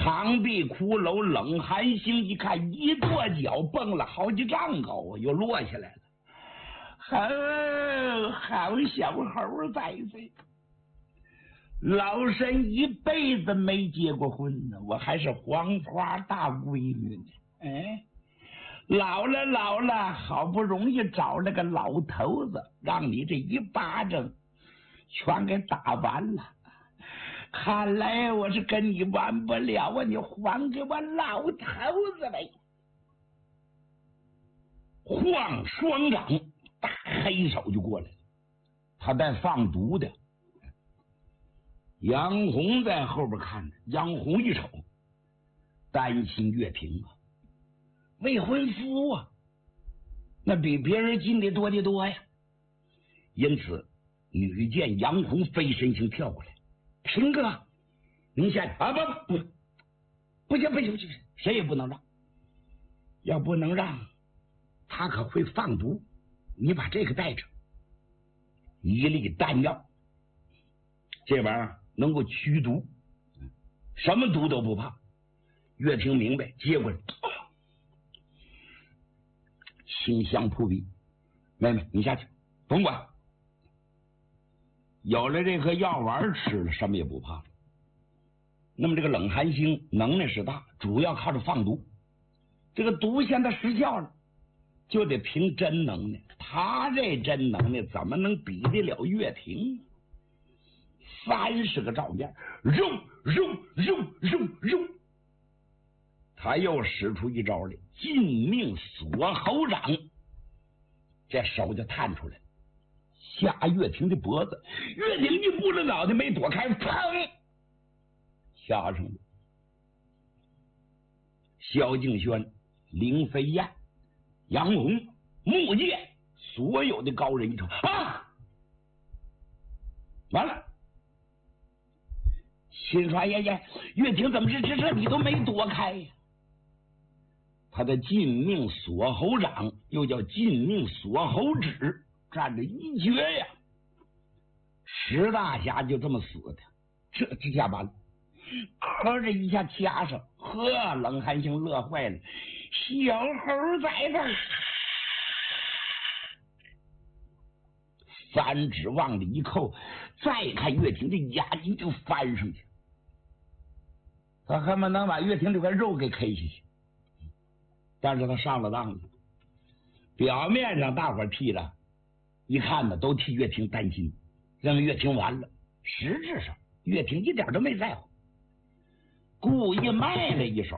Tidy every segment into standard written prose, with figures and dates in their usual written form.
长壁骷髅冷寒星一看，一跺脚蹦了好几丈高，又落下来了。好小猴崽子！老身一辈子没结过婚呢，我还是黄花大闺女呢。哎，老了，好不容易找了个老头子，让你这一巴掌全给打完了。看来我是跟你完不了啊！你还给我老头子来！晃双掌，大黑手就过来了，他带放毒的。杨红在后边看着，杨红一瞅，担心岳平啊，未婚夫啊，那比别人近的多得多呀。因此，女见杨红飞身形跳过来，平哥，您下去啊！不行，谁也不能让，要不能让，他可会放毒。你把这个带着，一粒丹药，这玩意儿能够驱毒，什么毒都不怕。岳平明白，接过来，清香扑鼻。妹妹，你下去，甭管。有了这颗药丸吃了，什么也不怕了。那么这个冷寒星能耐是大，主要靠着放毒。这个毒现在失效了，就得凭真能耐。他这真能耐怎么能比得了岳平？30个照面，肉，他又使出一招来，尽命锁喉掌，这手就探出来了，吓岳平的脖子。岳平一扑着脑袋没躲开，砰，掐上了。萧敬轩、林飞燕、杨红、木剑，所有的高人一瞅啊，完了！心说爷爷，岳平怎么是这你都没躲开呀？他的禁命锁喉掌又叫禁命锁喉指，占着一绝呀。石大侠就这么死的，这下完了，可这一下掐上，呵，冷寒星乐坏了，小猴崽子，3指往里一扣，再看岳平的眼睛就翻上去，他恨不能把岳平这块肉给 K 下去。但是他上了当了，表面上大伙替了，一看呢都替岳平担心，认为岳平完了。实质上岳平一点都没在乎，故意卖了一手。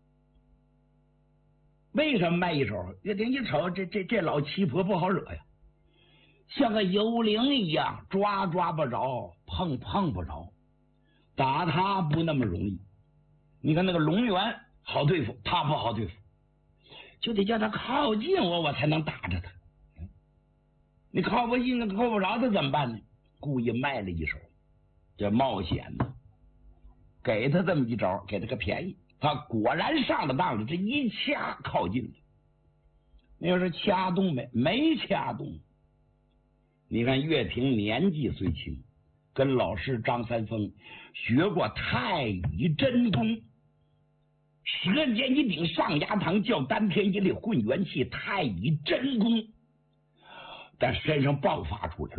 为什么卖一手？岳平一瞅，这老七婆不好惹呀，像个幽灵一样，抓不着，碰不着，打他不那么容易。你看那个龙源好对付，他不好对付，就得叫他靠近我才能打着他。你靠不近，扣不着他怎么办呢？故意卖了一手，这冒险呢，给他这么一招，给他个便宜。他果然上了当了，这一掐靠近了。那要是掐动没掐动。你看岳平年纪虽轻，跟老师张三丰学过太乙真功，舌尖一顶上牙膛，叫丹田一力混元气，太乙真功在身上爆发出来，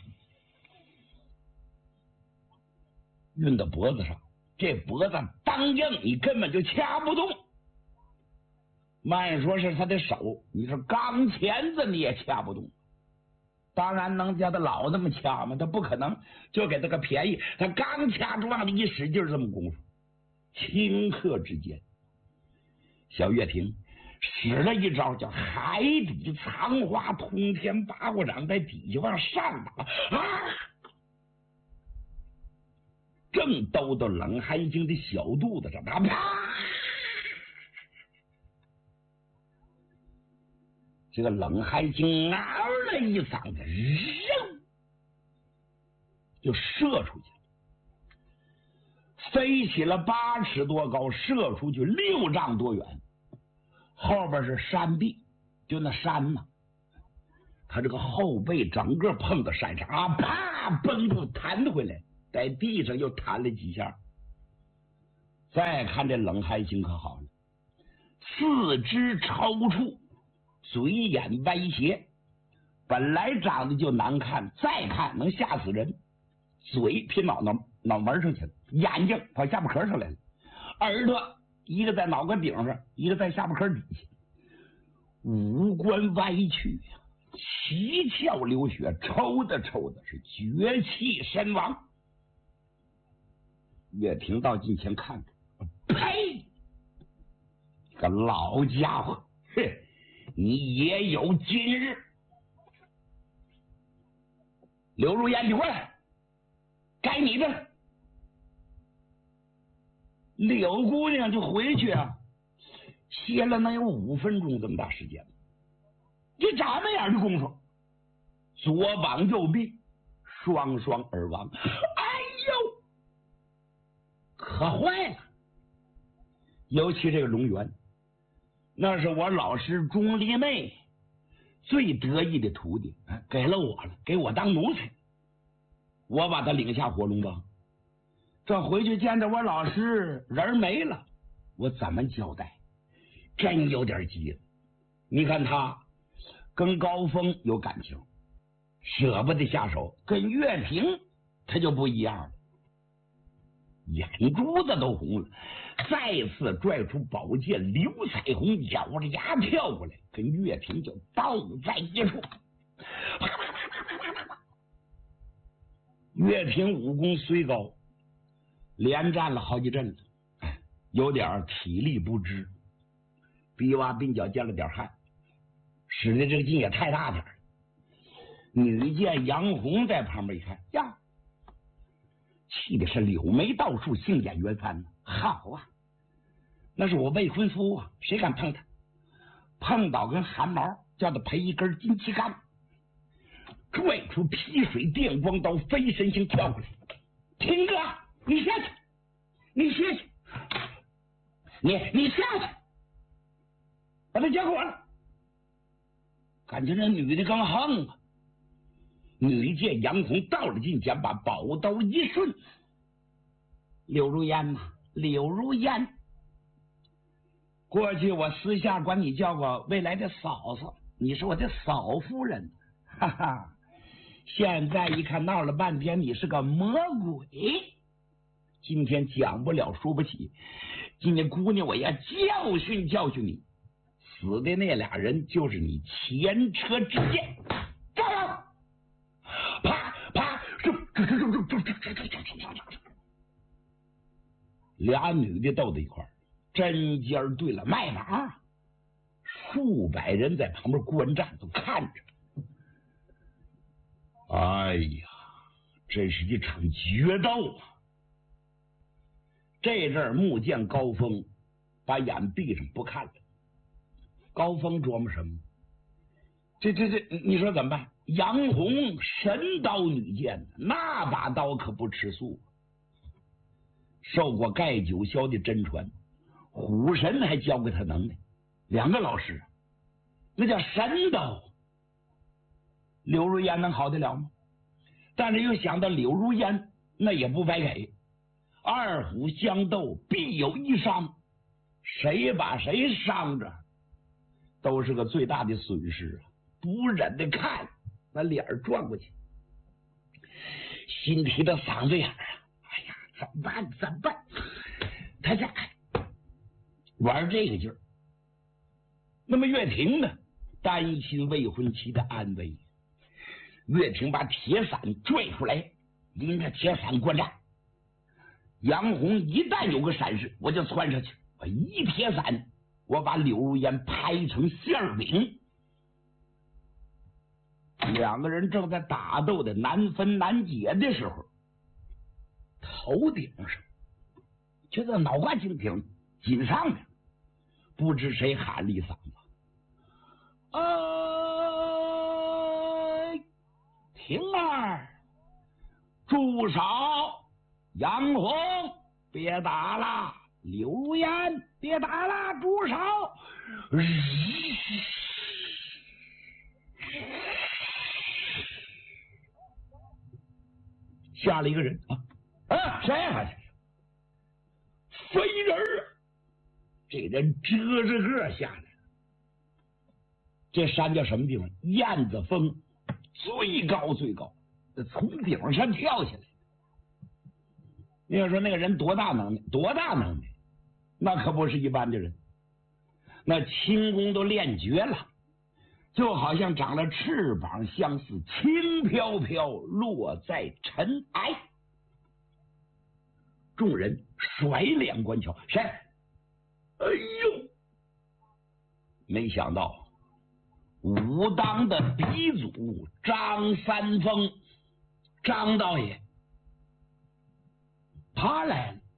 运到脖子上，这脖子当硬，你根本就掐不动。慢说是他的手，你说钢钳子你也掐不动。当然能叫他老那么掐吗？他不可能，就给他个便宜。他刚掐住往里一使劲，这么功夫，顷刻之间，小岳平使了一招叫海底藏花通天八卦掌，在底下往上打啊，正兜到冷寒星的小肚子上，啪！这个冷寒星嗷了一嗓子，扔就射出去了，飞起了8尺多高，射出去6丈多远。后边是山壁，就那山呢，他这个后背整个碰到山上啊，啪，绷住弹回来，在地上又弹了几下。 再看这冷汗星可好了，四肢抽搐，嘴眼歪斜，本来长得就难看，再看能吓死人。嘴撇脑门上去了，眼睛跑下巴壳上来了，耳朵一个在脑壳顶上，一个在下巴壳底下，五官歪曲呀，七窍流血，抽的是绝气身亡。岳霆到近前看看，呸！个老家伙，哼，你也有今日！刘如烟，你过来，该你的。柳姑娘就回去啊，歇了能有5分钟这么大时间，就眨巴眼的功夫，左膀右臂，双双而亡。哎呦，可坏了！尤其这个龙源，那是我老师钟离妹最得意的徒弟，给了我了，给我当奴才，我把他领下火龙帮。这回去见着我老师，人没了，我怎么交代？真有点急了。你看他跟高峰有感情，舍不得下手，跟岳霆他就不一样了，眼珠子都红了，再次拽出宝剑，刘彩虹咬着牙跳过来，跟岳霆就斗在一处。岳霆武功虽高，连战了好几阵子，有点体力不支，逼洼鬓角见了点汗，使的这个劲也太大点了。女见杨红在旁边一看，呀，气的是柳眉倒竖，杏眼圆翻。好啊，那是我未婚夫啊，谁敢碰他？碰到根汗毛，叫他赔一根金旗杆。拽出劈水电光刀，飞身形跳过来。霆哥，你下去，你下去，你下去，把他交给我了。感觉那女的更横啊！女见杨红到了近前，把宝刀一顺。柳如烟呐，柳如烟，过去我私下管你叫过未来的嫂嫂，你是我的嫂夫人，哈哈。现在一看，闹了半天你是个魔鬼。今天讲不了说不起，今天姑娘我要教训教训你。死的那俩人就是你前车之鉴。站住！啪啪！俩女的斗在一块儿，针尖对了麦芒，数百人在旁边观战都看着。哎呀，这是一场决斗啊！这阵儿目见高峰把眼闭上不看了。高峰琢磨什么？这，你说怎么办？杨红神刀女剑，那把刀可不吃素。受过盖九霄的真传，虎神还教给他能耐，2个老师，那叫神刀。柳如烟能好得了吗？但是又想到柳如烟那也不白给，二虎相斗必有一伤，谁把谁伤着都是个最大的损失啊！不忍的看，把脸转过去，心提到嗓子眼啊！哎呀，怎么办？他这玩这个劲儿。那么岳霆呢，担心未婚妻的安危，岳霆把铁伞拽出来，拎着铁伞观战。杨红一旦有个闪失，我就窜上去，我一铁伞，我把柳如烟拍成馅饼。2个人正在打斗的难分难解的时候，头顶上就在脑瓜顶紧上面，不知谁喊了一嗓子：“婷儿，住手！杨红，别打了！柳如烟，别打了！住手！”吓了一个人啊！谁呀？ 飞人儿，这人折着个下来了。这山叫什么地方？燕子峰，最高最高，从顶上跳下来。你要说那个人多大能耐？多大能耐？那可不是一般的人，那轻功都练绝了，就好像长了翅膀，相似，轻飘飘落在尘埃。众人甩脸观瞧，谁？哎呦！没想到武当的鼻祖张三丰，张道爷，他来了。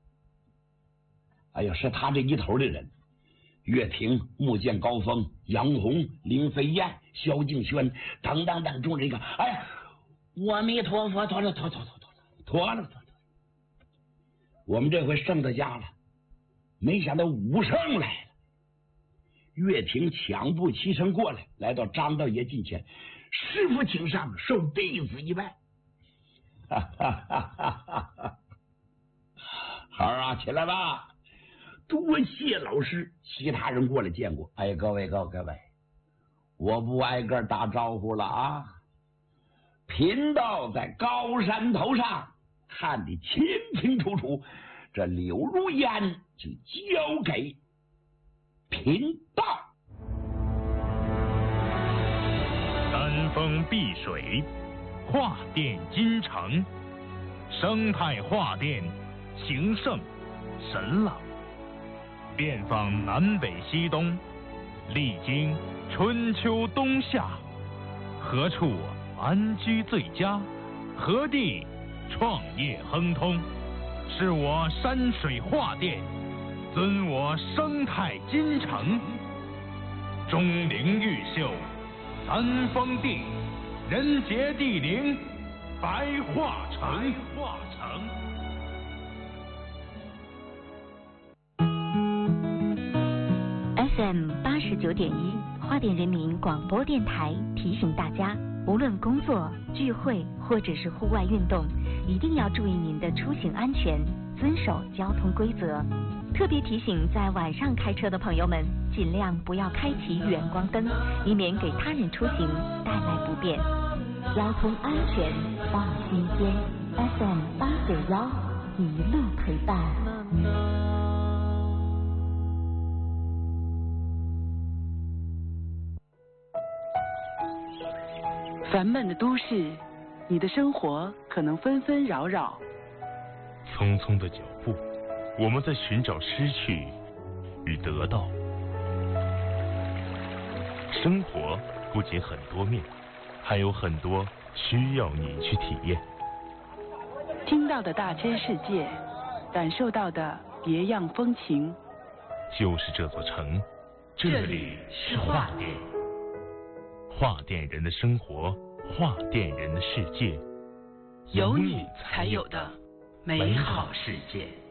哎呦，是他这一头的人，岳霆、木剑高峰、杨红、林飞燕、萧敬轩等等等众人一看，哎呀，阿弥陀佛，妥了。我们这回胜他家了。没想到武圣来了，岳霆抢步齐身过来，来到张道爷近前，师父请上，受弟子一拜。好啊，起来吧。多谢老师。其他人过来见过。哎，各位，我不挨个打招呼了啊！贫道在高山头上看得清清楚楚，这柳如烟就交给贫道。 山峰碧水，画殿金城，生态画殿，情圣神朗，遍访南北西东，历经春秋冬夏，何处安居最佳？何地创业亨通？是我山水画殿，尊我生态金城。钟灵毓秀，三峰地，人杰地灵，白画城。 FM 89.1花莲人民广播电台提醒大家，无论工作、聚会或者是户外运动，一定要注意您的出行安全，遵守交通规则。特别提醒在晚上开车的朋友们，尽量不要开启远光灯，以免给他人出行带来不便。交通安全放心间。FM 891一路陪伴。 烦闷的都市，你的生活可能纷纷扰扰。 匆匆的脚步，我们在寻找失去与得到。生活不仅很多面，还有很多需要你去体验。 听到的大千世界，感受到的别样风情。 就是这座城，这里是画殿。画店人的生活，画店人的世界， 有你才有的美好世界。